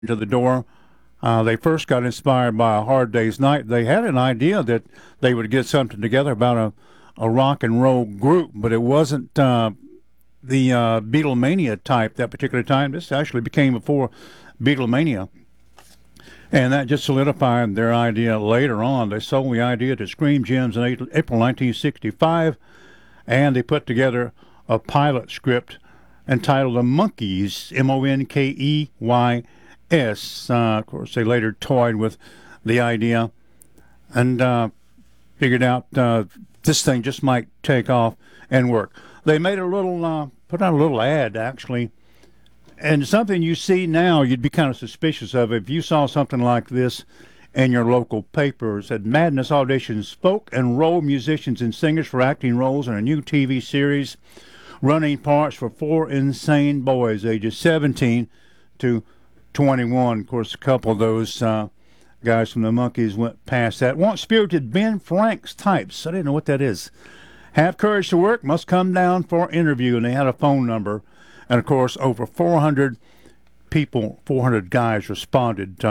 to the door. They first got inspired by A Hard Day's Night. They had an idea that they would get something together about a rock and roll group, but it wasn't the Beatlemania type that particular time. This actually became before Beatlemania. And that just solidified their idea later on. They sold the idea to Scream Gems in April 1965, and they put together a pilot script entitled The Monkeys, Monkeys. Of course, they later toyed with the idea and figured out this thing just might take off and work. They made put out a little ad, actually, and something you see now you'd be kind of suspicious of if you saw something like this in your local paper. It said, Madness auditions folk and roll musicians and singers for acting roles in a new TV series, running parts for 4 insane boys ages 17 to 21. Of course, a couple of those guys from the Monkeys went past that. Want spirited Ben Franks types. I didn't know what that is. Have courage to work, must come down for interview. And they had a phone number. And, of course, over 400 people, 400 guys responded.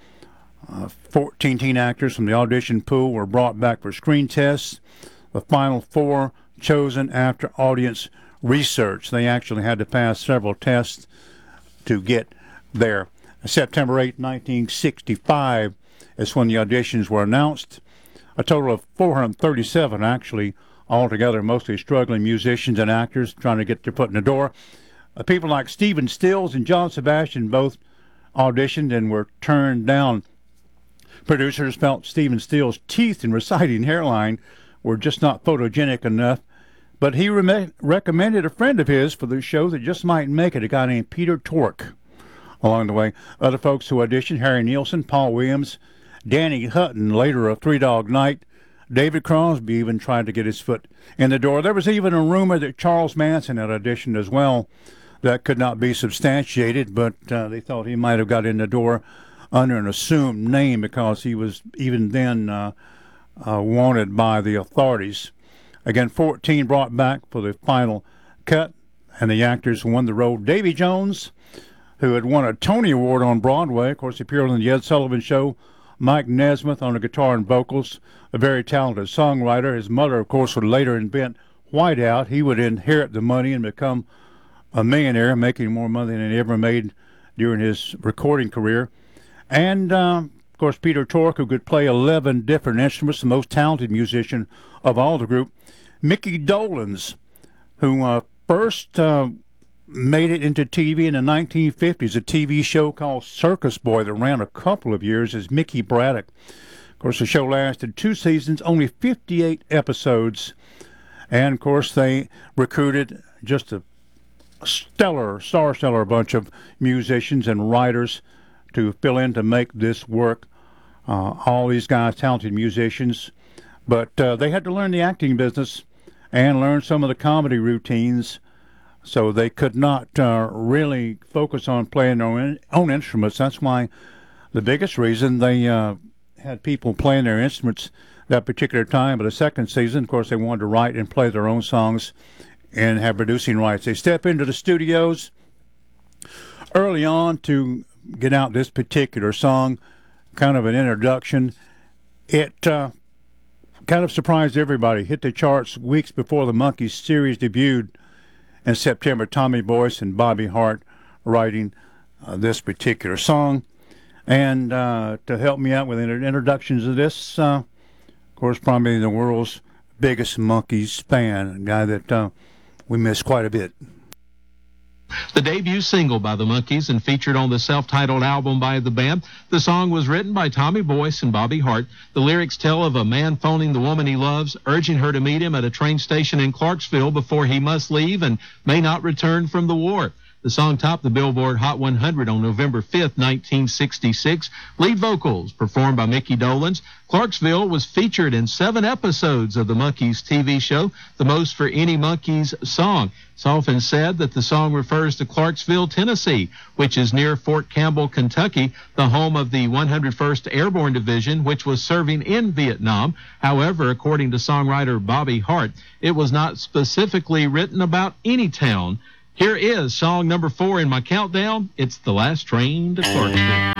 14 teen actors from the audition pool were brought back for screen tests. The final 4 chosen after audience research. They actually had to pass several tests to get there. September 8, 1965 is when the auditions were announced. A total of 437 actually altogether, mostly struggling musicians and actors trying to get their foot in the door. People like Stephen Stills and John Sebastian both auditioned and were turned down. Producers felt Stephen Stills' teeth and receding hairline were just not photogenic enough, but he recommended a friend of his for the show that just might make it, a guy named Peter Tork. Along the way, other folks who auditioned, Harry Nilsson, Paul Williams, Danny Hutton, later of Three Dog Night, David Crosby even tried to get his foot in the door. There was even a rumor that Charles Manson had auditioned as well. That could not be substantiated, but they thought he might have got in the door under an assumed name because he was even then wanted by the authorities. Again, 14 brought back for the final cut, and the actors who won the role. Davy Jones, who had won a Tony Award on Broadway, of course, appeared on the Ed Sullivan Show. Mike Nesmith on the guitar and vocals, a very talented songwriter. His mother, of course, would later invent Whiteout. He would inherit the money and become a millionaire, making more money than he ever made during his recording career. And, of course, Peter Tork, who could play 11 different instruments, the most talented musician of all the group. Mickey Dolenz, who first made it into TV in the 1950s, a TV show called Circus Boy that ran a couple of years as Mickey Braddock. Of course, the show lasted 2 seasons, only 58 episodes. And, of course, they recruited just a star-stellar bunch of musicians and writers to fill in to make this work. All these guys, talented musicians. But they had to learn the acting business and learn some of the comedy routines, so they could not really focus on playing their own instruments. That's why the biggest reason they had people playing their instruments that particular time. But the second season, of course, they wanted to write and play their own songs and have producing rights. They step into the studios early on to get out this particular song, kind of an introduction. It kind of surprised everybody. Hit the charts weeks before the Monkees series debuted in September. Tommy Boyce and Bobby Hart writing this particular song. And to help me out with introductions of this, of course, probably the world's biggest Monkees fan, a guy that we miss quite a bit. The debut single by the Monkees and featured on the self-titled album by the band. The song was written by Tommy Boyce and Bobby Hart. The lyrics tell of a man phoning the woman he loves, urging her to meet him at a train station in Clarksville before he must leave and may not return from the war. The song topped the Billboard Hot 100 on November 5th, 1966. Lead vocals performed by Mickey Dolenz. Clarksville was featured in 7 episodes of the Monkees TV show, the most for any Monkees song. It's often said that the song refers to Clarksville, Tennessee, which is near Fort Campbell, Kentucky, the home of the 101st Airborne Division, which was serving in Vietnam. However, according to songwriter Bobby Hart, it was not specifically written about any town Here is song number 4 in my countdown. It's The Last Train to Clarksville.